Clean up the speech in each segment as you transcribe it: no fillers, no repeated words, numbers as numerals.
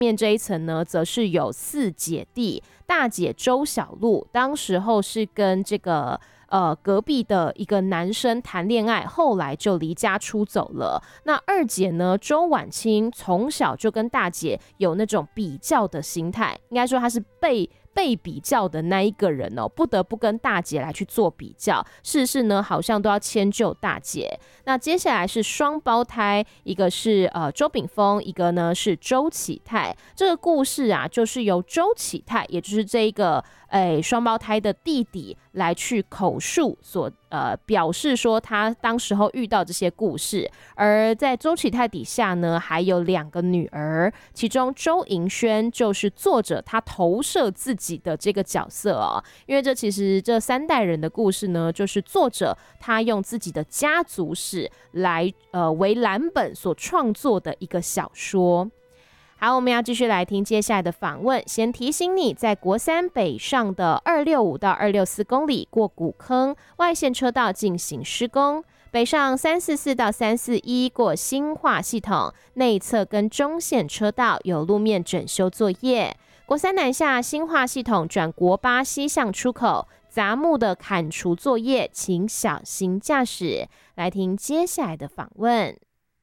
面这一层呢，则是有4姐弟，大姐周小璐，当时候是跟这个隔壁的一个男生谈恋爱，后来就离家出走了。那2姐呢，周婉清从小就跟大姐有那种比较的心态，应该说她是被比较的那一个人哦，不得不跟大姐来去做比较，事事呢好像都要迁就大姐。那接下来是双胞胎，一个是周秉峰，一个呢是周启泰。这个故事啊，就是由周启泰，也就是这一个双胞胎的弟弟来去口述所表示说他当时候遇到这些故事。而在周启泰底下呢，还有2个女儿，其中周银轩就是作者他投射自己的这个角色哦，因为其实这3代人的故事呢，就是作者他用自己的家族史来为蓝本所创作的一个小说。好，我们要继续来听接下来的访问。先提醒你，在国3北上的265到264公里过古坑外线车道进行施工，北上344到341过新化系统内侧跟中线车道有路面整修作业。国3南下新化系统转国8西向出口杂木的砍除作业，请小心驾驶。来听接下来的访问。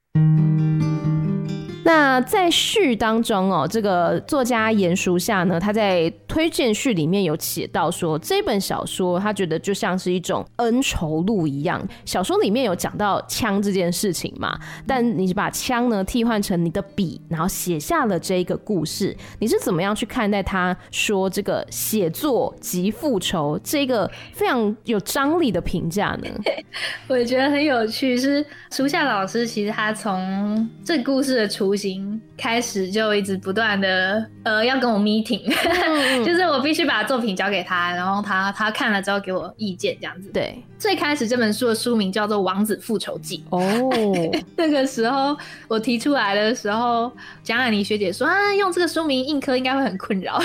那在序当中哦，这个作家严淑夏呢，他在推荐序里面有写到说，这本小说他觉得就像是一种恩仇录一样。小说里面有讲到枪这件事情嘛，但你把枪呢替换成你的笔，然后写下了这一个故事，你是怎么样去看待他说这个写作即复仇这个非常有张力的评价呢？ 我觉得很有趣，是淑夏老师其实他从这故事的雏形开始就一直不断的要跟我 meeting，就是我必须把作品交给他，然后他看了之后给我意见这样子。 对， 最开始这本书的书名叫做《王子复仇记》哦，那个时候我提出来的时候，蒋雅妮学姐说啊，用这个书名印科应该会很困扰。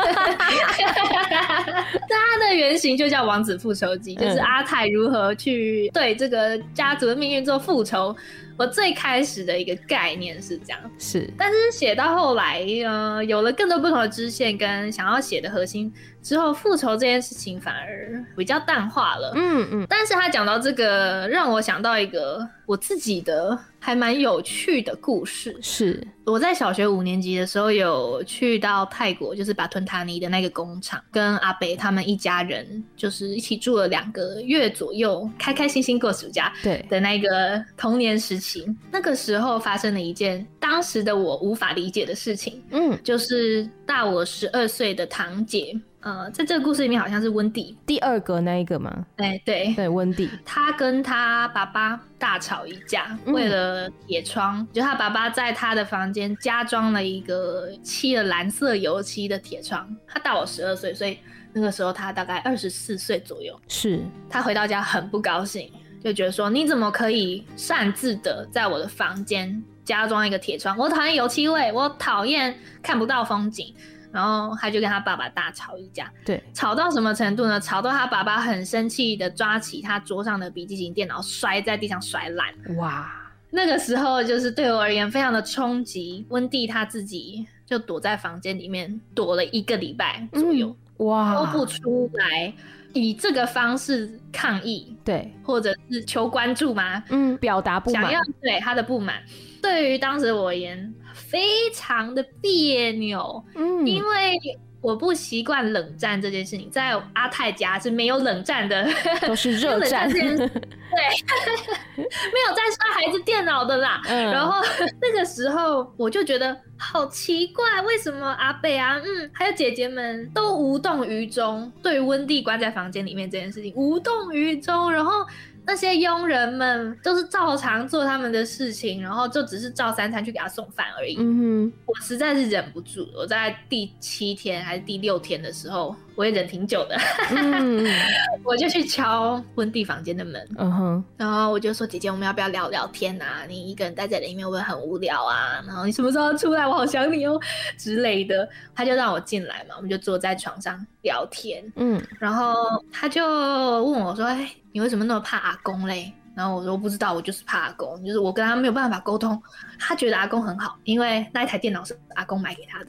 它的原型就叫《王子复仇记》，就是阿泰如何去对这个家族的命运做复仇。我最开始的一个概念是这样， 是， 但是写到后来，有了更多不同的支线跟想要写的核心之后，复仇这件事情反而比较淡化了。但是他讲到这个，让我想到一个我自己的还蛮有趣的故事。 是我在小学5年级的时候有去到泰国，就是巴吞塔尼的那个工厂，跟阿北他们一家人就是一起住了2个月左右，开开心心过暑假的那个童年时期。那个时候发生了一件当时的我无法理解的事情，就是大我12岁的堂姐，在这个故事里面好像是温蒂第2个那一个吗？对，温蒂， 她跟她爸爸大吵一架，为了铁窗，就她爸爸在她的房间加装了一个漆了蓝色油漆的铁窗。她大我12岁，所以那个时候她大概24岁左右。 是， 她回到家很不高兴，就觉得说你怎么可以擅自的在我的房间加装一个铁窗，我讨厌油漆味，我讨厌看不到风景。然后他就跟他爸爸大吵一架， 对， 吵到什么程度呢？吵到他爸爸很生气的抓起他桌上的笔记型电脑摔在地上摔烂。哇，那个时候就是对我而言非常的冲击。温蒂他自己就躲在房间里面躲了1个礼拜左右，哇，都不出来，以这个方式抗议，对，或者是求关注吗？ 表达不满， 想要对他的不满。对于当时我而言非常的别扭，因为我不习惯冷战这件事情，在阿泰家是没有冷战的， 都是热战， 对，没有在摔孩子电脑的啦。然后那个时候我就觉得好奇怪，为什么阿贝啊，还有姐姐们都无动于衷，对于温蒂关在房间里面这件事情无动于衷，然后那些佣人们都是照常做他们的事情，然后就只是照3餐去给他送饭而已。我实在是忍不住，我在第7天还是第6天的时候，我也忍挺久的，我就去敲温蒂房间的门，然后我就说姐姐，我们要不要聊聊天啊？你一个人待在里面会不会很无聊啊？然后你什么时候出来？我好想你哦之类的。他就让我进来嘛，我们就坐在床上聊天。然后他就问我说：“哎，你为什么那么怕阿公嘞？”然后我说不知道，我就是怕阿公，就是我跟他没有办法沟通。他觉得阿公很好，因为那一台电脑是阿公买给他的。